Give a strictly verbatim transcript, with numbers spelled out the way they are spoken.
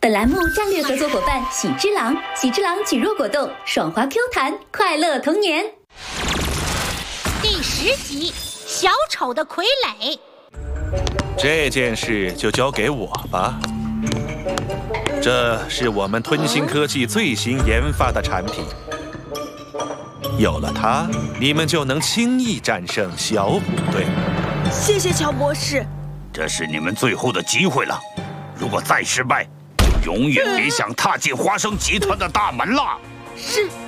本栏目战略合作伙伴喜之郎，喜之郎举弱果冻，爽滑 Q 弹，快乐童年。 第十集，小丑的傀儡。 这件事就交给我吧。这是我们吞星科技最新研发的产品，有了它，你们就能轻易战胜小虎队。 谢谢乔博士， 这是你们最后的机会了。如果再失败，就永远别想踏进花生集团的大门了。 是。